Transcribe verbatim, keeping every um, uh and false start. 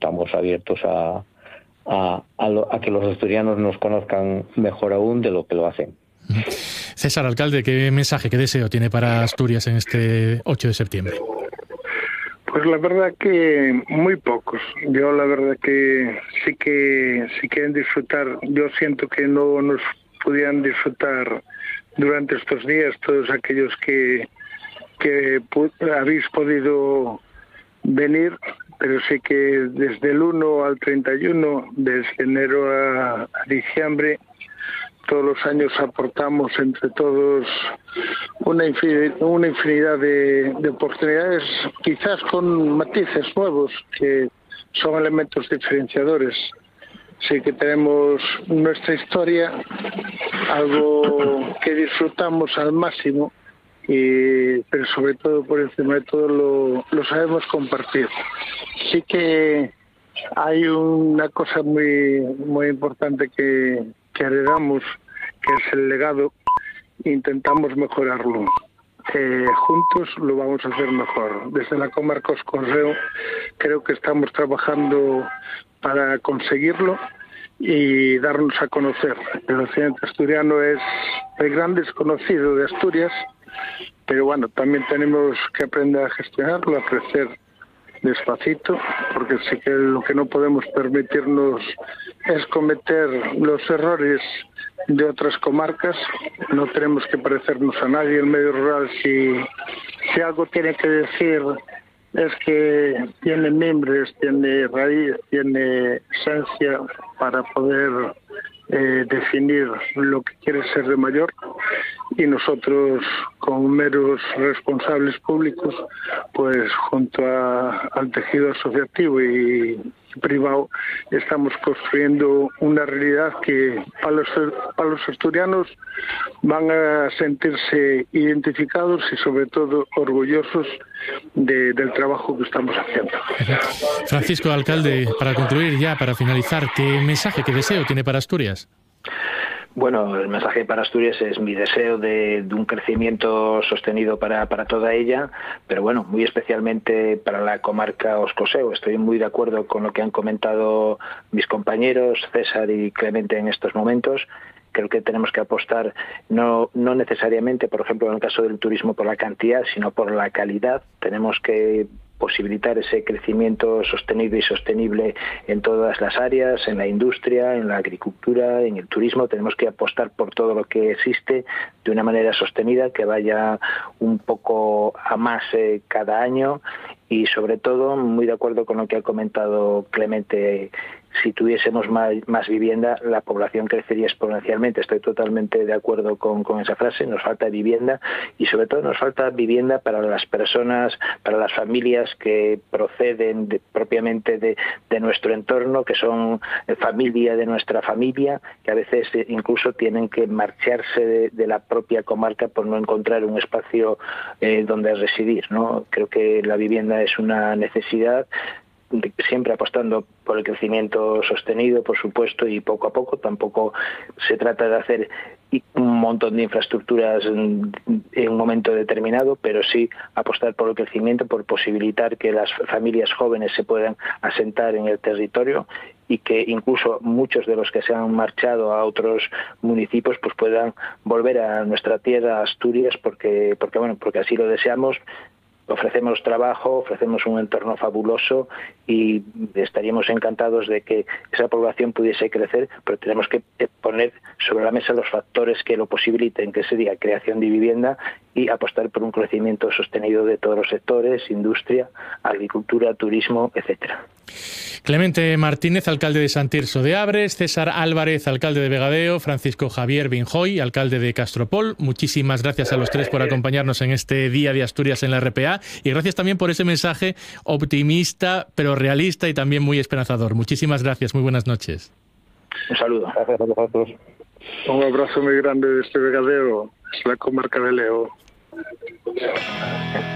estamos abiertos a, a, a, lo, a que los asturianos nos conozcan mejor aún de lo que lo hacen. César, alcalde, ¿qué mensaje, qué deseo tiene para Asturias en este ocho de septiembre? Pues la verdad que muy pocos. Yo la verdad que sí que sí quieren disfrutar. Yo siento que no nos pudieran disfrutar durante estos días todos aquellos que que habéis podido venir, pero sí que desde el uno al treinta y uno, desde enero a, a diciembre, todos los años aportamos entre todos una infinidad, una infinidad de, de oportunidades, quizás con matices nuevos que son elementos diferenciadores. Sí que tenemos nuestra historia, algo que disfrutamos al máximo, y, pero sobre todo, por encima de todo, lo, lo sabemos compartir. Sí que hay una cosa muy, muy importante que que heredamos, que es el legado, intentamos mejorarlo. Eh, juntos lo vamos a hacer mejor. Desde la comarca Os-Correo creo que estamos trabajando para conseguirlo y darnos a conocer. El occidente asturiano es el gran desconocido de Asturias, pero bueno, también tenemos que aprender a gestionarlo, a crecer despacito, porque sí que lo que no podemos permitirnos es cometer los errores de otras comarcas. No tenemos que parecernos a nadie. El medio rural, si, si algo tiene que decir, es que tiene mimbres, tiene raíz, tiene esencia para poder eh, definir lo que quiere ser de mayor, y nosotros, como meros responsables públicos, pues junto a, al tejido asociativo y privado, estamos construyendo una realidad que para los, para los asturianos van a sentirse identificados y sobre todo orgullosos de, del trabajo que estamos haciendo. Francisco, alcalde, para concluir ya, para finalizar, ¿qué mensaje, qué deseo tiene para Asturias? Bueno, el mensaje para Asturias es mi deseo de, de un crecimiento sostenido para, para toda ella, pero bueno, muy especialmente para la comarca Os-Correo. Estoy muy de acuerdo con lo que han comentado mis compañeros, César y Clemente, en estos momentos. Creo que tenemos que apostar no, no necesariamente, por ejemplo, en el caso del turismo, por la cantidad, sino por la calidad. Tenemos que posibilitar ese crecimiento sostenido y sostenible en todas las áreas, en la industria, en la agricultura, en el turismo. Tenemos que apostar por todo lo que existe de una manera sostenida, que vaya un poco a más eh, cada año, y sobre todo, muy de acuerdo con lo que ha comentado Clemente, si tuviésemos más, más vivienda, la población crecería exponencialmente. Estoy totalmente de acuerdo con, con esa frase. Nos falta vivienda, y sobre todo nos falta vivienda para las personas, para las familias que proceden de, propiamente de, de nuestro entorno, que son familia de nuestra familia, que a veces incluso tienen que marcharse de, de la propia comarca por no encontrar un espacio eh, donde residir, ¿no? Creo que la vivienda es una necesidad, siempre apostando por el crecimiento sostenido, por supuesto, y poco a poco. Tampoco se trata de hacer un montón de infraestructuras en un momento determinado, pero sí apostar por el crecimiento, por posibilitar que las familias jóvenes se puedan asentar en el territorio, y que incluso muchos de los que se han marchado a otros municipios pues puedan volver a nuestra tierra, a Asturias, porque porque bueno, porque así lo deseamos. Ofrecemos trabajo, ofrecemos un entorno fabuloso, y estaríamos encantados de que esa población pudiese crecer, pero tenemos que poner sobre la mesa los factores que lo posibiliten, que sería creación de vivienda y apostar por un crecimiento sostenido de todos los sectores, industria, agricultura, turismo, etcétera. Clemente Martínez, alcalde de Sant Tirso de Abres, César Álvarez, alcalde de Vegadeo, Francisco Javier Vinjoy, alcalde de Castropol. Muchísimas gracias a los tres por acompañarnos en este Día de Asturias en la R P A, y gracias también por ese mensaje optimista, pero realista y también muy esperanzador. Muchísimas gracias, muy buenas noches. Un saludo. Gracias a vosotros. Un abrazo muy grande desde Vegadeo, es la comarca de Leo.